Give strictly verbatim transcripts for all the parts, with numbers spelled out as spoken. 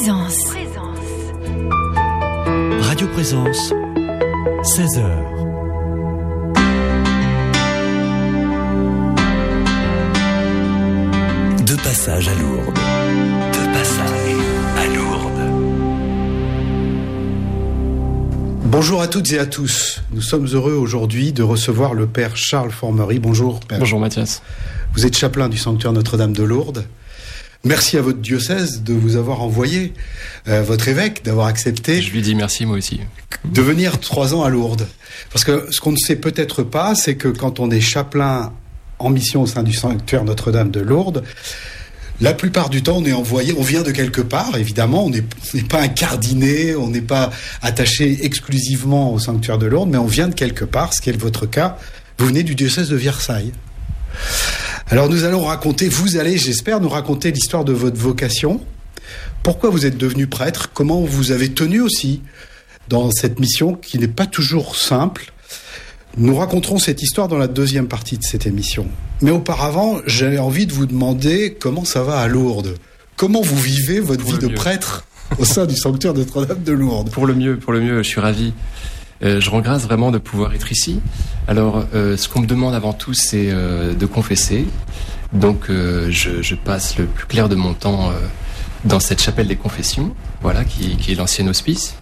Présence. Radio Présence, seize heures. De passage à Lourdes. De passage à Lourdes. Bonjour à toutes et à tous. Nous sommes heureux aujourd'hui de recevoir le Père Charles Formery. Bonjour, Père. Bonjour, Mathias. Vous êtes chapelain du sanctuaire Notre-Dame de Lourdes. Merci à votre diocèse de vous avoir envoyé, euh, votre évêque, d'avoir accepté. Je lui dis merci, moi aussi. De venir trois ans à Lourdes. Parce que ce qu'on ne sait peut-être pas, c'est que quand on est chapelain en mission au sein du sanctuaire Notre-Dame de Lourdes, la plupart du temps, on est envoyé, on vient de quelque part, évidemment, on n'est pas incardiné, on n'est pas attaché exclusivement au sanctuaire de Lourdes, mais on vient de quelque part, ce qui est votre cas. Vous venez du diocèse de Versailles. Alors nous allons raconter, vous allez, j'espère, nous raconter l'histoire de votre vocation. Pourquoi vous êtes devenu prêtre? Comment vous avez tenu aussi dans cette mission qui n'est pas toujours simple? Nous raconterons cette histoire dans la deuxième partie de cette émission. Mais auparavant, j'avais envie de vous demander comment ça va à Lourdes. Comment vous vivez votre pour vie de mieux. prêtre au sein du sanctuaire de Notre-Dame de Lourdes? Pour le mieux, pour le mieux, je suis ravi. Euh, je rends grâce vraiment de pouvoir être ici. Alors, euh, ce qu'on me demande avant tout, c'est euh, de confesser. Donc, euh, je, je passe le plus clair de mon temps euh, dans cette chapelle des confessions, voilà, qui, qui est l'ancien hospice.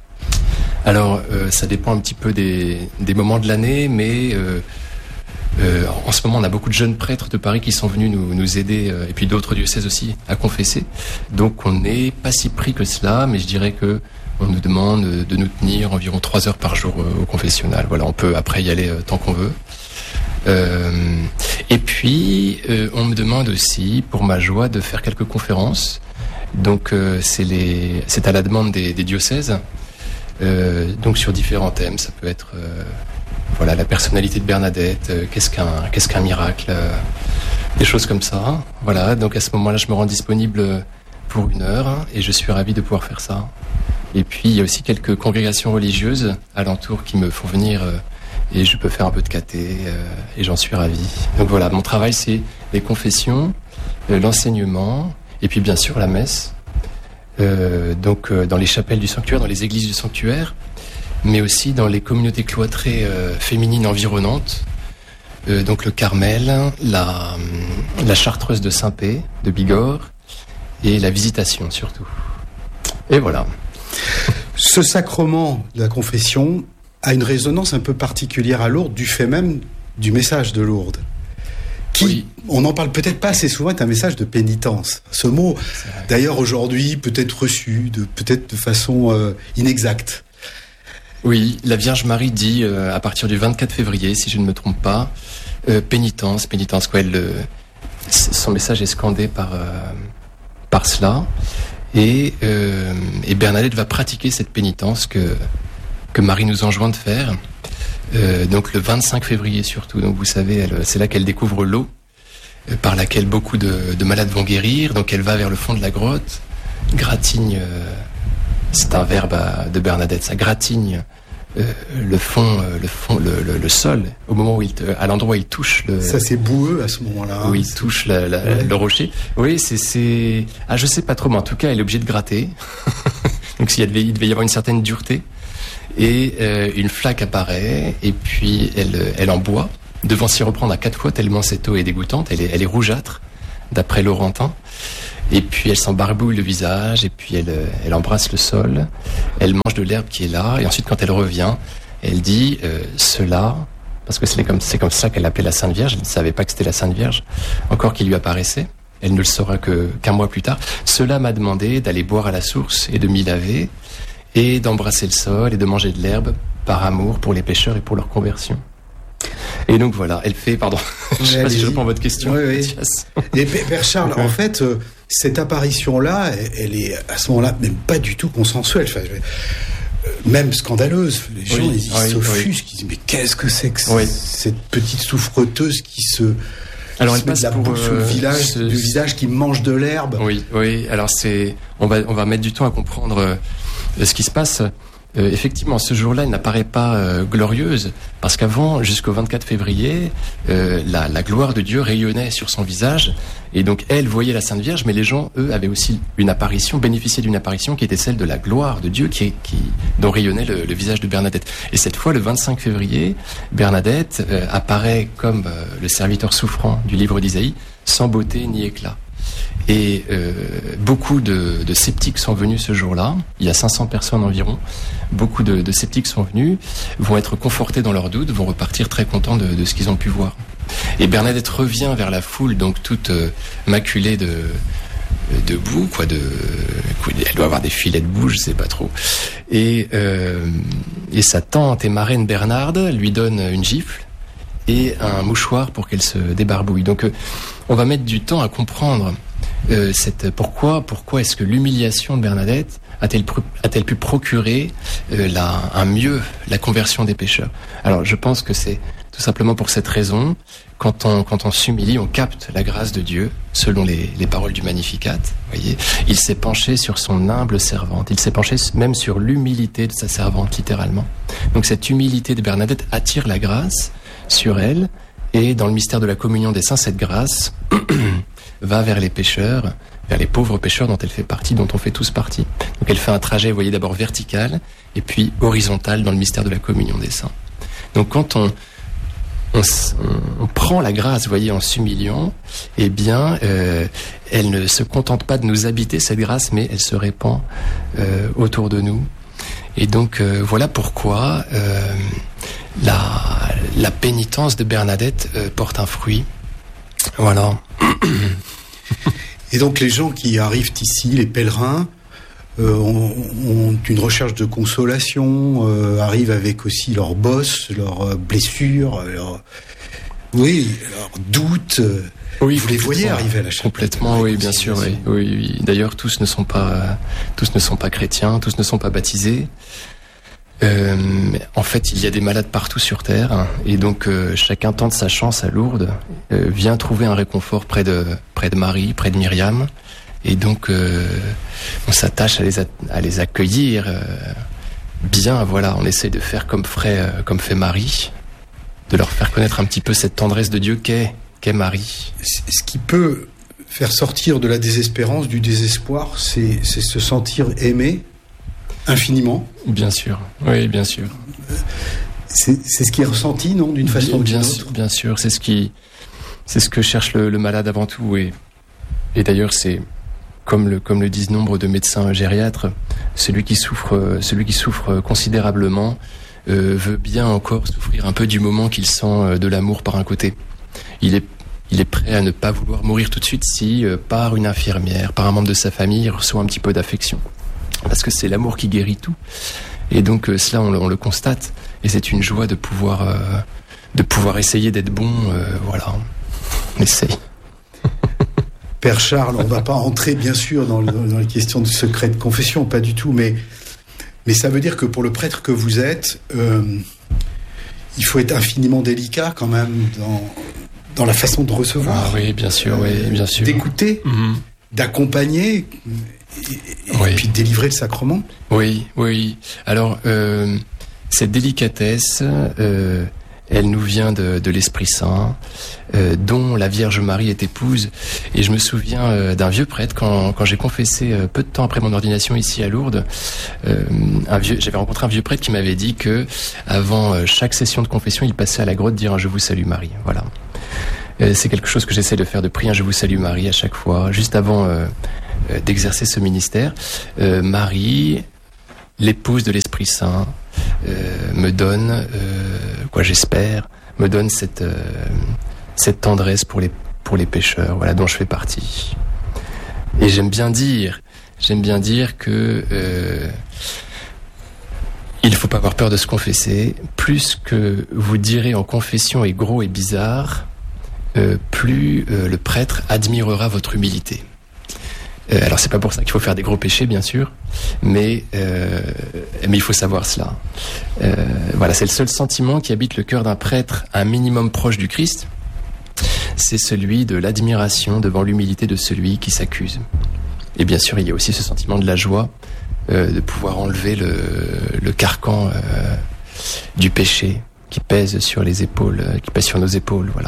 Alors, euh, ça dépend un petit peu des, des moments de l'année, mais euh, euh, en ce moment, on a beaucoup de jeunes prêtres de Paris qui sont venus nous, nous aider, euh, et puis d'autres diocèses aussi, à confesser. Donc, on n'est pas si pris que cela, mais je dirais que on nous demande de nous tenir environ trois heures par jour euh, au confessionnal. Voilà, on peut après y aller euh, tant qu'on veut. Euh, et puis, euh, on me demande aussi, pour ma joie, de faire quelques conférences. Donc, euh, c'est, les, c'est à la demande des, des diocèses. Euh, donc sur différents thèmes, ça peut être euh, voilà la personnalité de Bernadette, euh, qu'est-ce qu'un qu'est-ce qu'un miracle, euh, des choses comme ça. Voilà, donc à ce moment-là, je me rends disponible pour une heure hein, et je suis ravi de pouvoir faire ça. Et puis il y a aussi quelques congrégations religieuses alentour qui me font venir euh, et je peux faire un peu de caté euh, et j'en suis ravi. Donc voilà, mon travail c'est les confessions, euh, l'enseignement et puis bien sûr la messe. Euh, donc euh, dans les chapelles du sanctuaire, dans les églises du sanctuaire, mais aussi dans les communautés cloîtrées euh, féminines environnantes, euh, donc le Carmel, la, la Chartreuse de Saint-Pé, de Bigorre, et la Visitation surtout. Et voilà. Ce sacrement de la confession a une résonance un peu particulière à Lourdes, du fait même du message de Lourdes. Qui, oui. On n'en parle peut-être pas assez souvent, est un message de pénitence. Ce mot, d'ailleurs, aujourd'hui, peut-être reçu, de, peut-être de façon euh, inexacte. Oui, la Vierge Marie dit, euh, à partir du vingt-quatre février, si je ne me trompe pas, euh, pénitence, pénitence, quoi. Elle, euh, son message est scandé par, euh, par cela. Et, euh, et Bernadette va pratiquer cette pénitence que, que Marie nous enjoint de faire. Euh, donc le vingt-cinq février surtout, donc vous savez, elle, c'est là qu'elle découvre l'eau euh, par laquelle beaucoup de, de malades vont guérir. Donc elle va vers le fond de la grotte, gratigne, euh, c'est un verbe à, de Bernadette, ça gratigne euh, le fond, euh, le fond, le, le, le sol au moment où il, à l'endroit où il touche le. Ça c'est boueux à ce moment-là. Où il touche la, la, ouais. le rocher. Oui, c'est, c'est, ah je sais pas trop, mais en tout cas elle est obligée de gratter. Donc s'il devait, il devait y avoir une certaine dureté. Et euh, une flaque apparaît, et puis elle, elle en boit, devant s'y reprendre à quatre fois, tellement cette eau est dégoûtante, elle est, elle est rougeâtre, d'après Laurentin. Et puis elle s'embarbouille le visage, et puis elle, elle embrasse le sol, elle mange de l'herbe qui est là, et ensuite quand elle revient, elle dit euh, « Cela », parce que c'est comme, c'est comme ça qu'elle l'appelait la Sainte Vierge, elle ne savait pas que c'était la Sainte Vierge, encore qui lui apparaissait, elle ne le saura que, qu'un mois plus tard. « Cela m'a demandé d'aller boire à la source et de m'y laver, et d'embrasser le sol et de manger de l'herbe par amour pour les pécheurs et pour leur conversion. » Et donc voilà, elle fait, pardon, je ne sais pas si je réponds à votre question. Oui, oui. Et Père Charles, en fait, euh, cette apparition-là, elle est à ce moment-là même pas du tout consensuelle, enfin, euh, même scandaleuse. Les gens, oui, ils, ils oui, s'offusquent, oui. Ils disent mais qu'est-ce que c'est que oui. cette petite souffreteuse qui se... Alors elle passe de la pour euh, sur le village, ce... du visage qui mange de l'herbe. Oui, oui. Alors c'est, on va, on va mettre du temps à comprendre euh, ce qui se passe. Euh, effectivement, ce jour-là, elle n'apparaît pas euh, glorieuse, parce qu'avant, jusqu'au vingt-quatre février, euh, la, la gloire de Dieu rayonnait sur son visage, et donc elle voyait la Sainte Vierge, mais les gens, eux, avaient aussi une apparition, bénéficiaient d'une apparition qui était celle de la gloire de Dieu, qui, qui dont rayonnait le, le visage de Bernadette. Et cette fois, le vingt-cinq février, Bernadette euh, apparaît comme euh, le serviteur souffrant du livre d'Isaïe, sans beauté ni éclat. Et euh, beaucoup de, de sceptiques sont venus ce jour-là. Il y a cinq cents personnes environ. Beaucoup de, de sceptiques sont venus, vont être confortés dans leurs doutes, vont repartir très contents de, de ce qu'ils ont pu voir. Et Bernadette revient vers la foule, donc toute euh, maculée de, de boue, quoi. De, elle doit avoir des filets de boue, je sais pas trop. Et, euh, et sa tante et marraine Bernarde lui donne une gifle et un mouchoir pour qu'elle se débarbouille. Donc euh, on va mettre du temps à comprendre euh, cette, pourquoi, pourquoi est-ce que l'humiliation de Bernadette a-t-elle, a-t-elle pu procurer euh, la, un mieux la conversion des pécheurs. Alors je pense que c'est tout simplement pour cette raison, quand on, quand on s'humilie, on capte la grâce de Dieu, selon les, les paroles du Magnificat. Voyez, il s'est penché sur son humble servante, il s'est penché même sur l'humilité de sa servante, littéralement. Donc cette humilité de Bernadette attire la grâce sur elle, et dans le mystère de la communion des saints, cette grâce va vers les pécheurs, vers les pauvres pécheurs dont elle fait partie, dont on fait tous partie. Donc elle fait un trajet, vous voyez, d'abord vertical, et puis horizontal dans le mystère de la communion des saints. Donc quand on, on, on prend la grâce, vous voyez, en s'humiliant, eh bien, euh, elle ne se contente pas de nous habiter, cette grâce, mais elle se répand euh, autour de nous. Et donc, euh, voilà pourquoi euh, la, la pénitence de Bernadette euh, porte un fruit. Voilà. Et donc les gens qui arrivent ici, les pèlerins, euh, ont, ont une recherche de consolation, euh, arrivent avec aussi leurs bosses, leurs blessures, leurs, oui, leurs doutes. Oui, vous les voyez arriver à la chapelle. Complètement, oui, bien sûr, oui, oui, oui. D'ailleurs, tous ne sont pas, tous ne sont pas chrétiens, tous ne sont pas baptisés. Euh, en fait, il y a des malades partout sur terre, hein, et donc euh, chacun tente sa chance à Lourdes, euh, vient trouver un réconfort près de près de Marie, près de Myriam, et donc euh, on s'attache à les a, à les accueillir euh, bien. Voilà, on essaie de faire comme ferait euh, comme fait Marie, de leur faire connaître un petit peu cette tendresse de Dieu qu'est qu'est Marie. Ce qui peut faire sortir de la désespérance, du désespoir, c'est c'est se sentir aimé infiniment. Bien sûr, oui, bien sûr. C'est, c'est ce qui est ressenti, non, d'une façon ou d'une autre. Sûr, bien sûr, c'est ce qui, c'est ce que cherche le, le malade avant tout. Et, et d'ailleurs, c'est comme le, comme le disent nombre de médecins gériatres, celui qui souffre, celui qui souffre considérablement euh, veut bien encore souffrir un peu du moment qu'il sent de l'amour par un côté. Il est, il est prêt à ne pas vouloir mourir tout de suite si, euh, par une infirmière, par un membre de sa famille, il reçoit un petit peu d'affection. Parce que c'est l'amour qui guérit tout. Et donc euh, cela, on le, on le constate. Et c'est une joie de pouvoir, euh, de pouvoir essayer d'être bon. Euh, voilà, on essaye. Père Charles, on ne va pas entrer bien sûr dans, le, dans les questions de secret de confession, pas du tout. Mais, mais ça veut dire que pour le prêtre que vous êtes, euh, il faut être infiniment délicat quand même dans, dans la façon de recevoir. Ah oui, bien sûr, euh, oui, bien sûr. D'écouter, mm-hmm. d'accompagner... Et, et oui. Puis de délivrer le sacrement. Oui, oui. Alors, euh, cette délicatesse, euh, elle nous vient de, de l'Esprit Saint, euh, dont la Vierge Marie est épouse. Et je me souviens euh, d'un vieux prêtre, quand, quand j'ai confessé euh, peu de temps après mon ordination ici à Lourdes, euh, un vieux, j'avais rencontré un vieux prêtre qui m'avait dit que avant euh, chaque session de confession, il passait à la grotte dire un « Je vous salue Marie ». Voilà. Euh, c'est quelque chose que j'essaie de faire, de prier un « Je vous salue Marie » à chaque fois, juste avant... Euh, d'exercer ce ministère. Euh, Marie, l'épouse de l'Esprit Saint, euh, me donne, euh, quoi j'espère, me donne cette, euh, cette tendresse pour les, pour les pécheurs, voilà, dont je fais partie. Et j'aime bien dire, j'aime bien dire que euh, il ne faut pas avoir peur de se confesser. Plus que vous direz en confession est gros et bizarre, euh, plus euh, le prêtre admirera votre humilité. Euh, alors c'est pas pour ça qu'il faut faire des gros péchés, bien sûr, mais euh, mais il faut savoir cela. Euh, voilà, c'est le seul sentiment qui habite le cœur d'un prêtre un minimum proche du Christ, c'est celui de l'admiration devant l'humilité de celui qui s'accuse. Et bien sûr, il y a aussi ce sentiment de la joie euh, de pouvoir enlever le, le carcan euh, du péché qui pèse sur les épaules, euh, qui pèse sur nos épaules, voilà.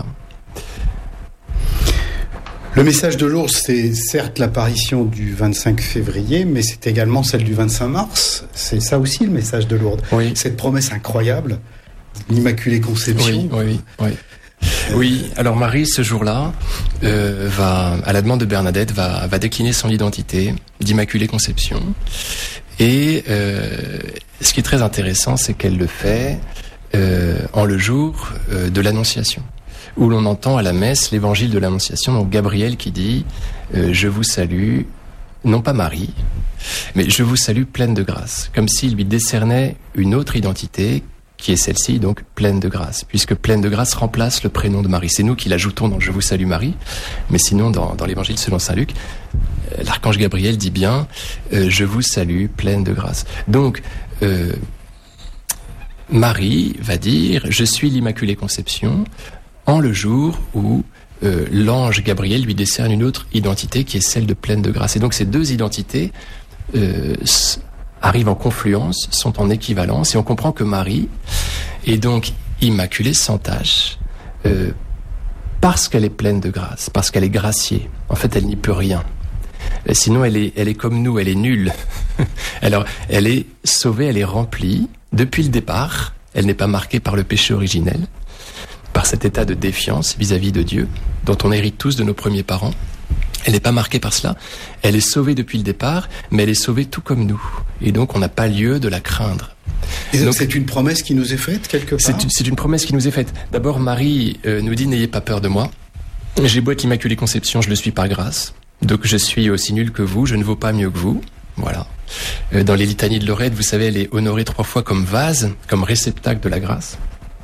Le message de Lourdes, c'est certes l'apparition du vingt-cinq février, mais c'est également celle du vingt-cinq mars. C'est ça aussi le message de Lourdes. Oui. Cette promesse incroyable, l'Immaculée Conception. Oui, oui, oui. Oui, alors Marie, ce jour-là, euh, va, à la demande de Bernadette, va, va décliner son identité d'Immaculée Conception. Et euh, ce qui est très intéressant, c'est qu'elle le fait euh, en le jour euh, de l'Annonciation, où l'on entend à la messe l'évangile de l'Annonciation, donc Gabriel qui dit euh, « Je vous salue », non pas Marie, mais « Je vous salue pleine de grâce », comme s'il lui décernait une autre identité qui est celle-ci, donc pleine de grâce, puisque pleine de grâce remplace le prénom de Marie. C'est nous qui l'ajoutons dans « Je vous salue Marie », mais sinon dans, dans l'évangile selon saint Luc, euh, l'archange Gabriel dit bien euh, « Je vous salue pleine de grâce ». Donc, euh, Marie va dire « Je suis l'Immaculée Conception », en le jour où euh, l'ange Gabriel lui décerne une autre identité qui est celle de pleine de grâce. Et donc ces deux identités euh, arrivent en confluence, sont en équivalence, et on comprend que Marie est donc immaculée sans tache, euh, parce qu'elle est pleine de grâce, parce qu'elle est graciée. En fait, elle n'y peut rien. Sinon, elle est, elle est comme nous, elle est nulle. Alors, elle est sauvée, elle est remplie depuis le départ. Elle n'est pas marquée par le péché originel, par cet état de défiance vis-à-vis de Dieu, dont on hérite tous de nos premiers parents. Elle n'est pas marquée par cela. Elle est sauvée depuis le départ, mais elle est sauvée tout comme nous. Et donc, on n'a pas lieu de la craindre. Et donc, donc c'est une promesse qui nous est faite, quelque part ? C'est, c'est une promesse qui nous est faite. D'abord, Marie euh, nous dit « N'ayez pas peur de moi. J'ai beau être l'Immaculée Conception, je le suis par grâce. Donc, je suis aussi nul que vous, je ne vaux pas mieux que vous. » Voilà. Euh, dans les litanies de Lorette, vous savez, elle est honorée trois fois comme vase, comme réceptacle de la grâce.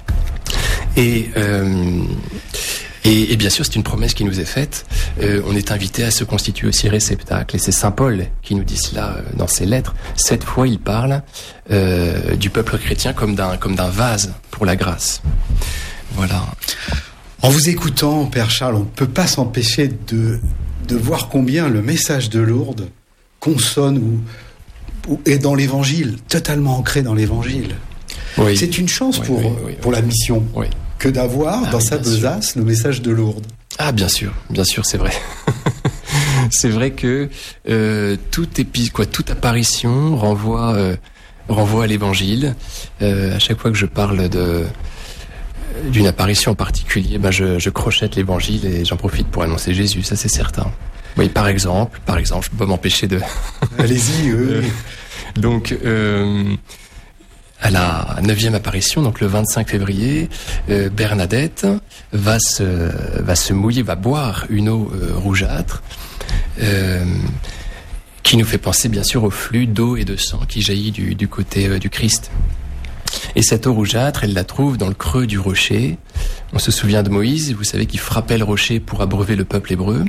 Et, euh, et, et bien sûr, c'est une promesse qui nous est faite. Euh, on est invité à se constituer aussi réceptacle. Et c'est saint Paul qui nous dit cela dans ses lettres. Sept fois, il parle euh, du peuple chrétien comme d'un, comme d'un vase pour la grâce. Voilà. En vous écoutant, Père Charles, on ne peut pas s'empêcher de, de voir combien le message de Lourdes consonne ou, ou est dans l'Évangile, totalement ancré dans l'Évangile. Oui. C'est une chance oui, pour, oui, oui, pour oui. la mission oui. que d'avoir ah, dans oui, sa besace sûr. Le message de Lourdes. Ah bien sûr, bien sûr, c'est vrai. C'est vrai que euh, tout épi- quoi, toute apparition renvoie, euh, renvoie à l'Évangile. Euh, à chaque fois que je parle de, d'une apparition en particulier, ben je, je crochette l'Évangile et j'en profite pour annoncer Jésus, ça c'est certain. Oui, par exemple, par exemple, je peux pas m'empêcher de... Allez-y, euh, donc... Euh, à la neuvième apparition, donc le vingt-cinq février, euh, Bernadette va se, va se mouiller, va boire une eau euh, rougeâtre, euh, qui nous fait penser bien sûr au flux d'eau et de sang qui jaillit du, du côté euh, du Christ. Et cette eau rougeâtre, elle la trouve dans le creux du rocher. On se souvient de Moïse, vous savez, qui frappait le rocher pour abreuver le peuple hébreu.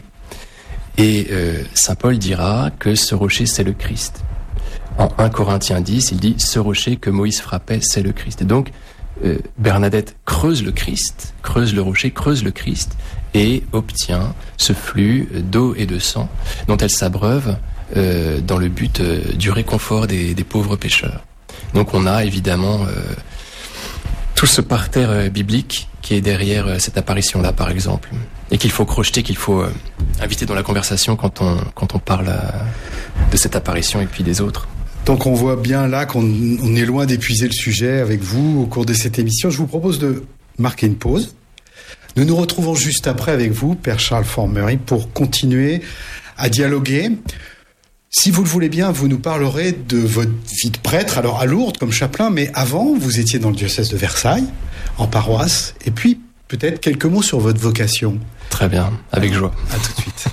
Et euh, saint Paul dira que ce rocher, c'est le Christ. En un Corinthiens dix, il dit « Ce rocher que Moïse frappait, c'est le Christ ». Et donc, euh, Bernadette creuse le Christ, creuse le rocher, creuse le Christ et obtient ce flux d'eau et de sang dont elle s'abreuve euh, dans le but euh, du réconfort des, des pauvres pécheurs. Donc on a évidemment euh, tout ce parterre euh, biblique qui est derrière euh, cette apparition-là, par exemple, et qu'il faut crocheter, qu'il faut euh, inviter dans la conversation quand on, quand on parle euh, de cette apparition et puis des autres. Donc on voit bien là qu'on on est loin d'épuiser le sujet avec vous au cours de cette émission. Je vous propose de marquer une pause. Nous nous retrouvons juste après avec vous, Père Charles Formery, pour continuer à dialoguer. Si vous le voulez bien, vous nous parlerez de votre vie de prêtre, alors à Lourdes comme chapelain, mais avant, vous étiez dans le diocèse de Versailles, en paroisse, et puis peut-être quelques mots sur votre vocation. Très bien, avec alors, joie. À tout de suite.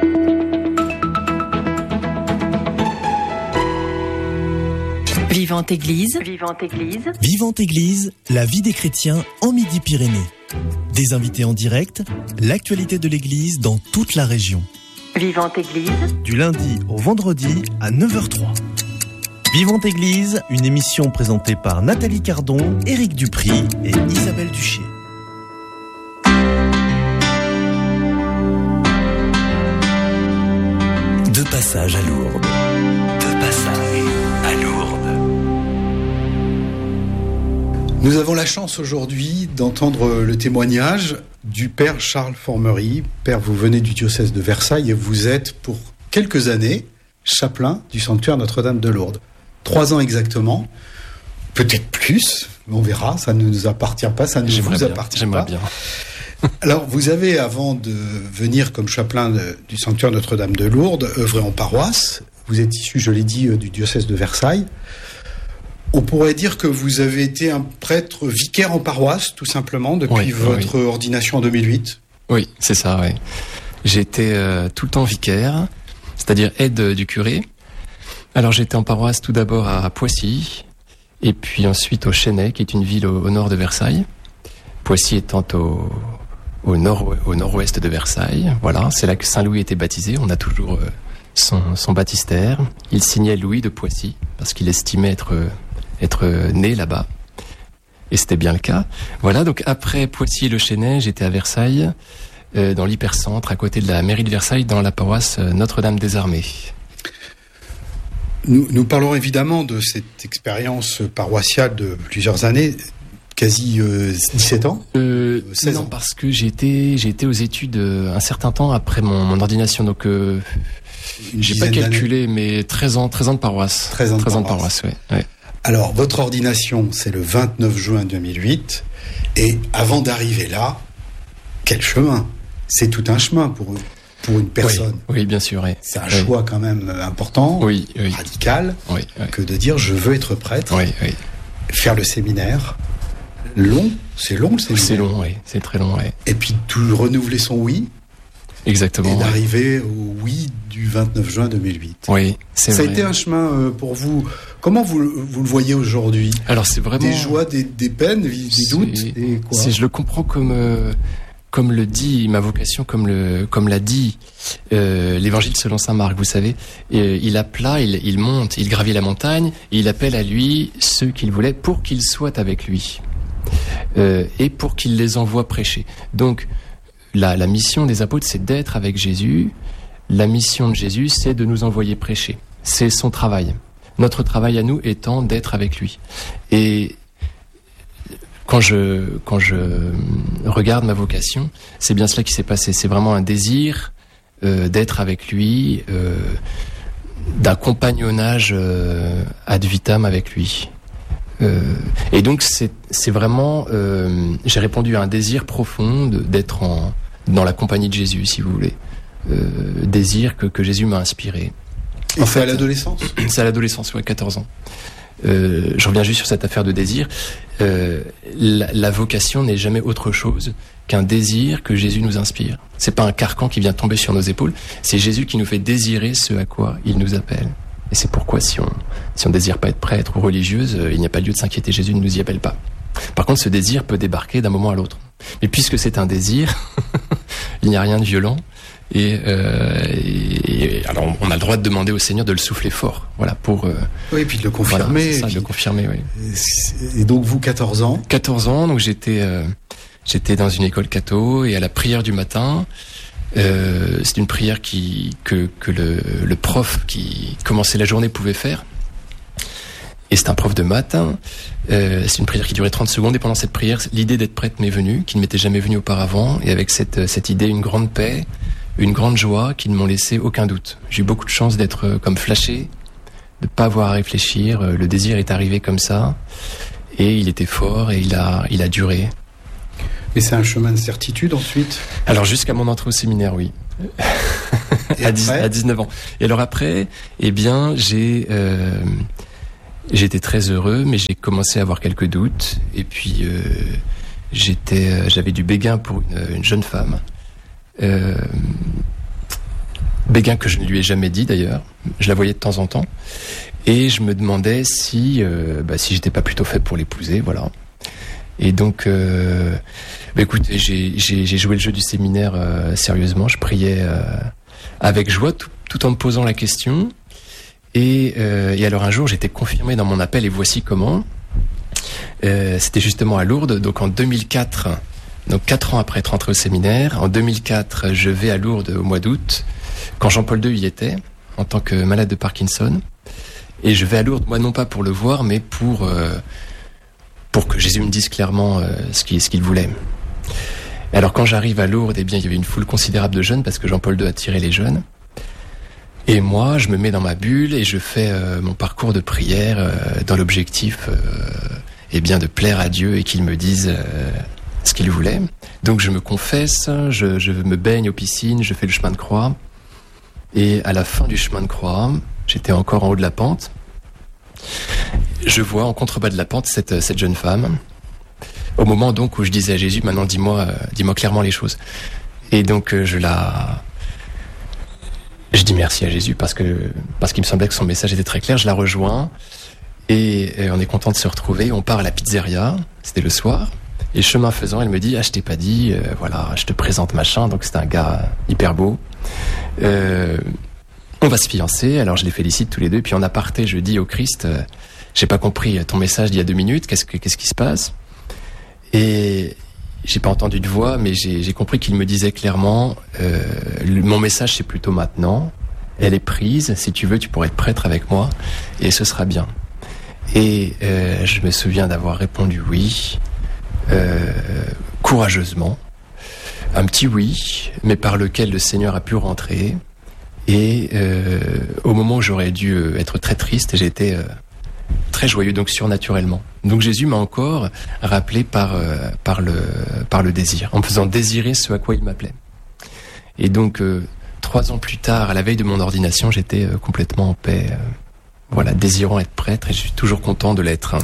Vivante Église. Vivante Église. Vivante Église, la vie des chrétiens en Midi-Pyrénées. Des invités en direct, l'actualité de l'Église dans toute la région. Vivante Église. Du lundi au vendredi à neuf heures zéro trois. Vivante Église, une émission présentée par Nathalie Cardon, Éric Dupry et Isabelle Duché. De passage à Lourdes. De passage Nous avons la chance aujourd'hui d'entendre le témoignage du père Charles Formery. Père, vous venez du diocèse de Versailles et vous êtes pour quelques années chapelain du sanctuaire Notre-Dame de Lourdes. Trois ans exactement, peut-être plus, on verra, ça ne nous appartient pas, ça ne j'aimerais vous bien, appartient j'aimerais pas. bien. Alors, vous avez, avant de venir comme chapelain de, du sanctuaire Notre-Dame de Lourdes, œuvré en paroisse. Vous êtes issu, je l'ai dit, du diocèse de Versailles. On pourrait dire que vous avez été un prêtre vicaire en paroisse, tout simplement, depuis oui, votre oui. ordination en deux mille huit. Oui, c'est ça, oui. J'ai été euh, tout le temps vicaire, c'est-à-dire aide du curé. Alors, j'étais en paroisse tout d'abord à Poissy, et puis ensuite au Chesnay, qui est une ville au, au nord de Versailles. Poissy étant au... Au, nord, au nord-ouest de Versailles, voilà, c'est là que Saint-Louis était baptisé. On a toujours euh, son, son baptistère. Il signait Louis de Poissy parce qu'il estimait être être né là-bas, et c'était bien le cas. Voilà, donc après Poissy et le Chesnay, j'étais à Versailles, euh, dans l'hypercentre, à côté de la mairie de Versailles, dans la paroisse Notre-Dame des Armées. Nous, nous parlons évidemment de cette expérience paroissiale de plusieurs années. Quasi euh, dix-sept ans euh, seize Non, ans. parce que j'ai été, j'ai été aux études euh, un certain temps après mon, mon ordination, donc euh, j'ai pas calculé, mais treize ans, treize ans de paroisse. treize ans de treize paroisse. ans de paroisse, ouais, ouais. Alors, votre ordination, c'est le vingt-neuf juin deux mille huit. Et avant d'arriver là, quel chemin? C'est tout un chemin pour, pour une personne. Oui, oui, bien sûr. Oui. C'est un oui. choix quand même important, oui, oui. radical, oui, oui. que de dire je veux être prêtre, oui, oui. faire le séminaire. Long, c'est long le séminaire. C'est long, oui, c'est très long, oui. Et puis tout renouveler son oui. Exactement. Et d'arriver oui. au oui du vingt-neuf juin deux mille huit. Oui, c'est Ça vrai. a été un chemin euh, pour vous. Comment vous, vous le voyez aujourd'hui? Alors c'est vraiment des joies, des, des peines, des doutes, des quoi? Si je le comprends comme euh, comme le dit ma vocation, comme le comme l'a dit euh, l'Évangile selon saint Marc, vous savez, euh, il appela, il, il monte, il gravit la montagne, et il appelle à lui ceux qu'il voulait pour qu'ils soient avec lui. Euh, et pour qu'il les envoie prêcher. Donc, la, la mission des apôtres, c'est d'être avec Jésus. La mission de Jésus, c'est de nous envoyer prêcher. C'est son travail. Notre travail à nous étant d'être avec lui. Et quand je, quand je regarde ma vocation, c'est bien cela qui s'est passé. C'est vraiment un désir euh, d'être avec lui, euh, d'un compagnonnage euh, ad vitam avec lui. Euh, et donc c'est c'est vraiment euh, j'ai répondu à un désir profond de, d'être en dans la compagnie de Jésus, si vous voulez, euh, désir que que Jésus m'a inspiré. Et en fait, à l'adolescence. C'est à l'adolescence, ouais, quatorze ans. Euh, je reviens juste sur cette affaire de désir. Euh, la, la vocation n'est jamais autre chose qu'un désir que Jésus nous inspire. C'est pas un carcan qui vient tomber sur nos épaules. C'est Jésus qui nous fait désirer ce à quoi il nous appelle. Et c'est pourquoi si on si on désire pas être prêtre ou religieuse, il n'y a pas lieu de s'inquiéter, Jésus ne nous y appelle pas. Par contre, ce désir peut débarquer d'un moment à l'autre. Mais puisque c'est un désir, il n'y a rien de violent. Et, euh, et, et alors, on a le droit de demander au Seigneur de le souffler fort, voilà, pour. Euh, oui, et puis de le confirmer. Voilà, c'est ça, et puis, de le confirmer, oui. Et donc vous, quatorze ans. quatorze ans, donc j'étais euh, j'étais dans une école catho et à la prière du matin. Euh, c'est une prière qui que que le, le prof qui commençait la journée pouvait faire. Et c'est un prof de maths. Euh, c'est une prière qui durait trente secondes. Et pendant cette prière, l'idée d'être prêtre m'est venue, qui ne m'était jamais venue auparavant. Et avec cette cette idée, une grande paix, une grande joie qui ne m'ont laissé aucun doute. J'ai eu beaucoup de chance d'être euh, comme flashé, de pas avoir à réfléchir. Euh, le désir est arrivé comme ça, et il était fort et il a il a duré. Et c'est un chemin de certitude ensuite. Alors jusqu'à mon entrée au séminaire, oui. Et à, dix, à dix-neuf ans. Et alors après, eh bien, j'ai euh, j'ai été très heureux, mais j'ai commencé à avoir quelques doutes. Et puis euh, j'étais, euh, j'avais du béguin pour une, une jeune femme. Euh, béguin que je ne lui ai jamais dit d'ailleurs. Je la voyais de temps en temps. Et je me demandais si euh, bah, si j'étais pas plutôt fait pour l'épouser, voilà. Et donc, euh, bah écoutez, j'ai, j'ai, j'ai joué le jeu du séminaire euh, sérieusement. Je priais euh, avec joie, tout, tout en me posant la question. Et, euh, et alors un jour, j'étais confirmé dans mon appel, et voici comment. Euh, c'était justement à Lourdes, donc en deux mille quatre, donc quatre ans après être entré au séminaire. En deux mille quatre, je vais à Lourdes au mois d'août, quand Jean-Paul deux y était, en tant que malade de Parkinson. Et je vais à Lourdes, moi non pas pour le voir, mais pour... Euh, pour que Jésus me dise clairement euh, ce qu'il, ce qu'il voulait. Alors quand j'arrive à Lourdes, eh bien, il y avait une foule considérable de jeunes parce que Jean-Paul deux attirait les jeunes. Et moi, je me mets dans ma bulle et je fais euh, mon parcours de prière euh, dans l'objectif euh, eh bien, de plaire à Dieu et qu'il me dise euh, ce qu'il voulait. Donc je me confesse, je, je me baigne aux piscines, je fais le chemin de croix. Et à la fin du chemin de croix, j'étais encore en haut de la pente. Je vois en contrebas de la pente cette, cette jeune femme. Au moment donc où je disais à Jésus, maintenant dis-moi, euh, dis-moi clairement les choses. Et donc euh, je la, je dis merci à Jésus parce que parce qu'il me semblait que son message était très clair. Je la rejoins et, et on est content de se retrouver. On part à la pizzeria, c'était le soir. Et chemin faisant, elle me dit, ah je t'ai pas dit, euh, voilà, je te présente machin. Donc c'était un gars hyper beau. Euh, on va se fiancer. Alors je les félicite tous les deux. Puis en aparté, je dis au Christ, euh, j'ai pas compris ton message d'il y a deux minutes. Qu'est-ce que qu'est-ce qui se passe? Et j'ai pas entendu de voix, mais j'ai, j'ai compris qu'il me disait clairement, euh, le, mon message c'est plutôt maintenant. Elle est prise. Si tu veux, tu pourrais être prêtre avec moi, et ce sera bien. Et euh, je me souviens d'avoir répondu oui, euh, courageusement, un petit oui, mais par lequel le Seigneur a pu rentrer. Et euh, au moment où j'aurais dû être très triste, j'étais euh, très joyeux, donc surnaturellement. Donc Jésus m'a encore rappelé par euh, par le par le désir, en me faisant désirer ce à quoi il m'appelait. Et donc euh, trois ans plus tard, à la veille de mon ordination, j'étais euh, complètement en paix, euh, voilà, désirant être prêtre, et je suis toujours content de l'être.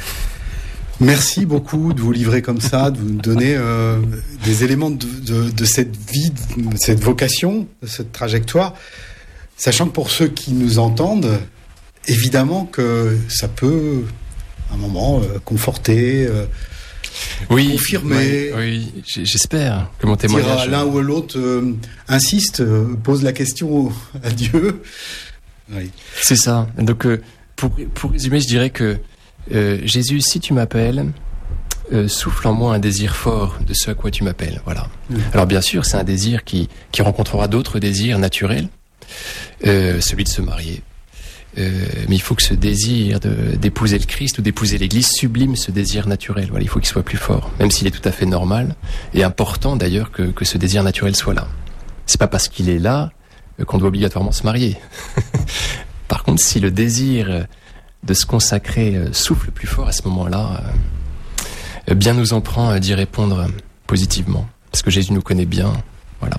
Merci beaucoup de vous livrer comme ça, de vous donner euh, des éléments de, de, de cette vie, de cette vocation, de cette trajectoire, sachant que pour ceux qui nous entendent, évidemment que ça peut, à un moment, euh, conforter, euh, oui, confirmer. Oui, oui, j'espère que mon témoignage... Dire l'un ou l'autre euh, insiste, euh, pose la question à Dieu. Oui. C'est ça. Donc, euh, pour, pour résumer, je dirais que euh, Jésus, si tu m'appelles, euh, souffle en moi un désir fort de ce à quoi tu m'appelles. Voilà. Mmh. Alors, bien sûr, c'est un désir qui, qui rencontrera d'autres désirs naturels, euh, celui de se marier. Euh, mais il faut que ce désir de, d'épouser le Christ ou d'épouser l'Église sublime ce désir naturel. Voilà, il faut qu'il soit plus fort, même s'il est tout à fait normal et important d'ailleurs que, que ce désir naturel soit là. C'est pas parce qu'il est là qu'on doit obligatoirement se marier. Par contre, si le désir de se consacrer souffle plus fort à ce moment-là, euh, bien nous en prend d'y répondre positivement, parce que Jésus nous connaît bien. Voilà.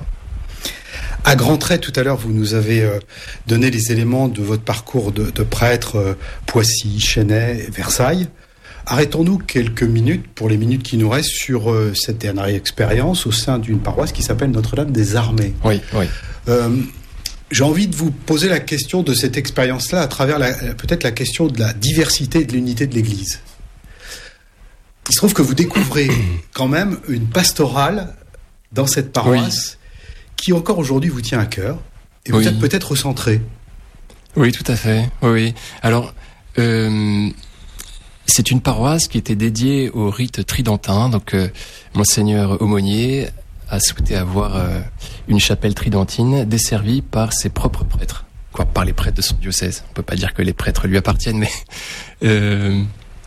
À grands traits, tout à l'heure, vous nous avez euh, donné les éléments de votre parcours de, de prêtre, euh, Poissy, Chennai, Versailles. Arrêtons-nous quelques minutes, pour les minutes qui nous restent, sur euh, cette dernière expérience au sein d'une paroisse qui s'appelle Notre-Dame des Armées. Oui, oui. Euh, j'ai envie de vous poser la question de cette expérience-là à travers la, peut-être la question de la diversité et de l'unité de l'Église. Il se trouve que vous découvrez quand même une pastorale dans cette paroisse, oui, qui encore aujourd'hui vous tient à cœur, et vous oui. êtes peut-être recentré. Oui, tout à fait. Oui, oui. Alors, euh, c'est une paroisse qui était dédiée au rite tridentin. Donc, euh, Monseigneur Aumônier a souhaité avoir euh, une chapelle tridentine desservie par ses propres prêtres, quoi, par les prêtres de son diocèse. On peut pas dire que les prêtres lui appartiennent, mais... Euh,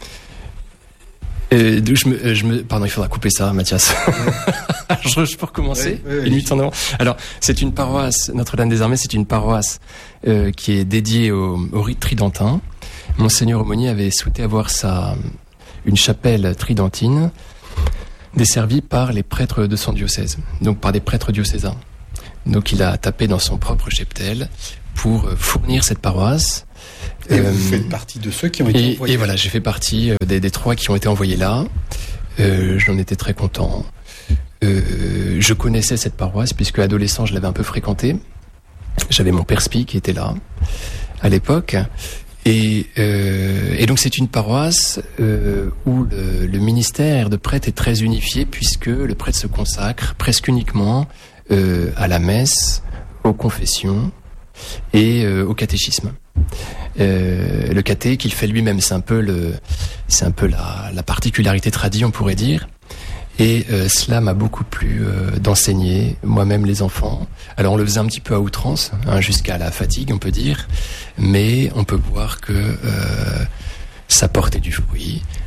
Euh, je me, je me, pardon, il faudra couper ça, Mathias. je, je peux recommencer. Oui, oui, oui. Une minute en avant. Alors, c'est une paroisse, Notre-Dame des Armées, c'est une paroisse euh, qui est dédiée au, au rite tridentin. Monseigneur Aumônier avait souhaité avoir sa une chapelle tridentine desservie par les prêtres de son diocèse, donc par des prêtres diocésains. Donc, il a tapé dans son propre cheptel pour fournir cette paroisse. Et euh, vous faites partie de ceux qui ont été et, envoyés. Et voilà, j'ai fait partie des, des trois qui ont été envoyés là. Euh, j'en étais très content. Euh, je connaissais cette paroisse puisque adolescent, je l'avais un peu fréquentée. J'avais mon père Spi qui était là à l'époque. Et, euh, et donc c'est une paroisse euh, où le, le ministère de prêtre est très unifié puisque le prêtre se consacre presque uniquement euh, à la messe, aux confessions et euh, au catéchisme. Euh, le caté qu'il fait lui-même, c'est un peu le, c'est un peu la, la particularité tradie, on pourrait dire. Et euh, cela m'a beaucoup plu euh, d'enseigner moi-même les enfants. Alors on le faisait un petit peu à outrance, hein, jusqu'à la fatigue, on peut dire, mais on peut voir que euh, ça portait du fruit.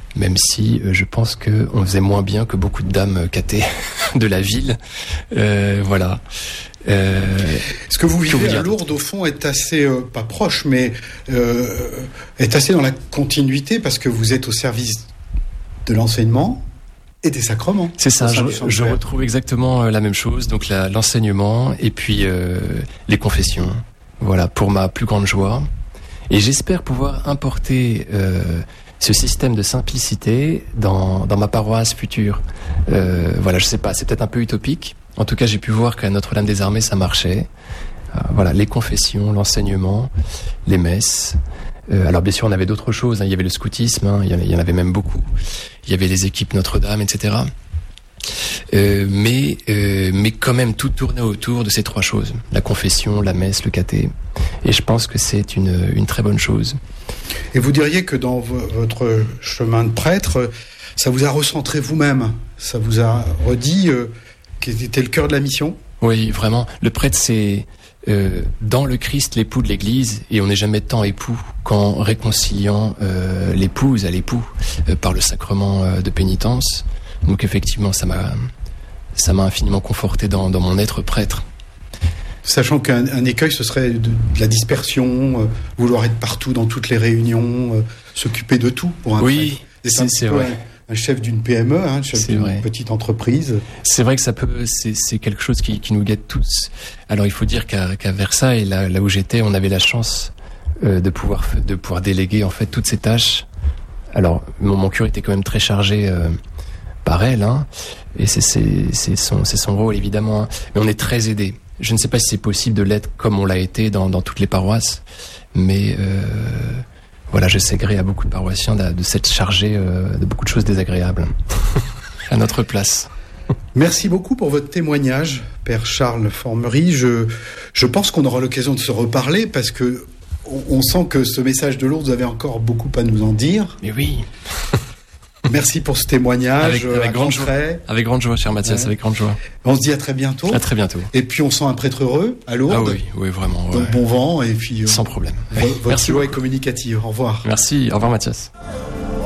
même si euh, je pense que on faisait moins bien que beaucoup de dames cathées de la ville. Euh, voilà. Euh, Ce que vous vivez que vous à dire Lourdes, au fond, est assez, euh, pas proche, mais euh, est assez dans la continuité, parce que vous êtes au service de l'enseignement et des sacrements. C'est ça, je, je je retrouve exactement la même chose, donc la, l'enseignement et puis euh, les confessions. Voilà, pour ma plus grande joie. Et j'espère pouvoir importer euh, ce système de simplicité dans, dans ma paroisse future. Euh, voilà, je sais pas, c'est peut-être un peu utopique. En tout cas, j'ai pu voir qu'à Notre-Dame des Armées, ça marchait. Euh, voilà, les confessions, l'enseignement, les messes. Euh, alors bien sûr, on avait d'autres choses. Hein. Il y avait le scoutisme, hein. il, y en, il y en avait même beaucoup. Il y avait les équipes Notre-Dame, et cetera. Euh, mais, euh, mais quand même, tout tournait autour de ces trois choses. La confession, la messe, le caté. Et je pense que c'est une, une très bonne chose. Et vous diriez que dans v- votre chemin de prêtre, ça vous a recentré vous-même. Ça vous a redit euh, quel était le cœur de la mission. Oui, vraiment. Le prêtre, c'est euh, dans le Christ l'époux de l'Église, et on n'est jamais tant époux qu'en réconciliant euh, l'épouse à l'époux euh, par le sacrement euh, de pénitence. Donc effectivement, ça m'a, ça m'a infiniment conforté dans, dans mon être prêtre. Sachant qu'un un écueil, ce serait de, de la dispersion, euh, vouloir être partout dans toutes les réunions, euh, s'occuper de tout pour un Oui, prêtre. c'est, C'est un c'est petit peu vrai. Un, un chef d'une P M E, hein, chef C'est d'une vrai. petite entreprise. C'est vrai que ça peut, c'est, c'est quelque chose qui, qui nous guette tous. Alors il faut dire qu'à, qu'à Versailles, là, là où j'étais, on avait la chance euh, de pouvoir, de pouvoir déléguer en fait toutes ces tâches. Alors mon, mon curé était quand même très chargé euh, par elle, hein, et c'est, c'est, c'est son, c'est son rôle évidemment. Hein, mais on est très aidés. Je ne sais pas si c'est possible de l'être comme on l'a été dans, dans toutes les paroisses, mais euh, voilà, je sais gré à beaucoup de paroissiens de, de s'être chargés euh, de beaucoup de choses désagréables à notre place. Merci beaucoup pour votre témoignage, Père Charles Formery. Je, je pense qu'on aura l'occasion de se reparler, parce que on, on sent que ce message de Lourdes, vous avez encore beaucoup à nous en dire. Mais oui. Merci pour ce témoignage. Avec, euh, avec à grande grands joie. traits. Avec grande joie, cher Mathias, Ouais. avec grande joie. On se dit à très bientôt. À très bientôt. Et puis on sent un prêtre heureux à Lourdes. Ah oui, oui, vraiment. Donc Ouais. bon vent, et puis euh, Sans problème. vo- votre Merci joie est beaucoup. communicative. Au revoir. Merci. Au revoir, Mathias.